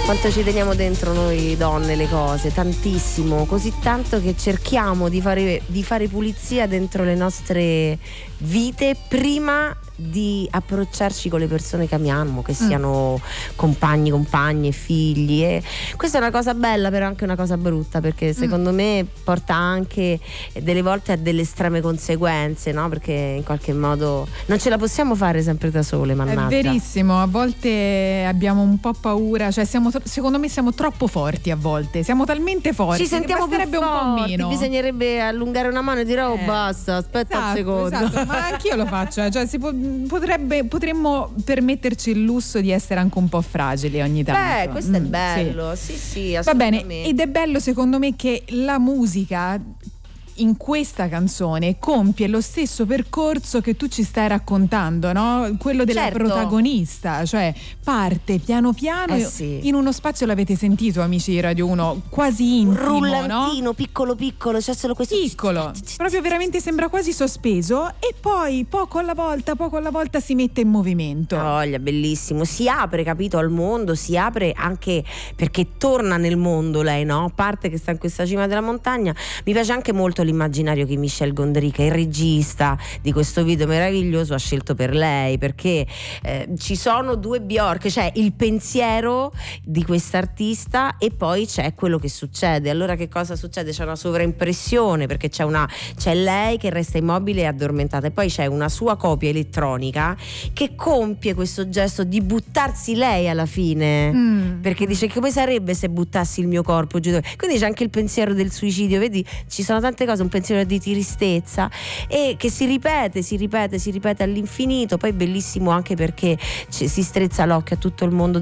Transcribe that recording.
Quanto ci teniamo dentro noi donne le cose, tantissimo, così tanto che cerchiamo di fare pulizia dentro le nostre vite prima di approcciarci con le persone che amiamo, che siano compagni, compagne, figli. E questa è una cosa bella, però anche una cosa brutta, perché secondo me porta anche delle volte a delle estreme conseguenze, no? Perché in qualche modo non ce la possiamo fare sempre da sole, mannaggia. È verissimo, a volte abbiamo un po' paura, cioè secondo me siamo troppo forti a volte, siamo talmente forti, ci sentiamo più forti, un po' meno. Bisognerebbe allungare una mano e dire oh basta, aspetta un secondo. Esatto, ma anch'io lo faccio, cioè potremmo permetterci il lusso di essere anche un po' fragili ogni tanto. Questo è bello, sì, va bene, ed è bello secondo me che la musica in questa canzone compie lo stesso percorso che tu ci stai raccontando, no? Quello della protagonista, cioè parte piano piano in uno spazio, l'avete sentito amici di Radio 1, quasi intimo, un rullantino, no? piccolo, c'è solo questo piccolo, proprio veramente sembra quasi sospeso, e poi poco alla volta si mette in movimento. Voglia, bellissimo, si apre, capito, al mondo, si apre anche perché torna nel mondo lei, no? Parte che sta in questa cima della montagna. Mi piace anche molto l'immaginario che Michel Gondry, che è il regista di questo video meraviglioso, ha scelto per lei, perché ci sono due Bjork, c'è il pensiero di quest'artista e poi c'è quello che succede. Allora che cosa succede? C'è una sovraimpressione, perché c'è lei che resta immobile e addormentata, e poi c'è una sua copia elettronica che compie questo gesto di buttarsi lei alla fine, perché dice che come sarebbe se buttassi il mio corpo giù, quindi c'è anche il pensiero del suicidio, vedi, ci sono tante cose, un pensiero di tristezza e che si ripete all'infinito. Poi bellissimo anche perché si strezza l'occhio a tutto il mondo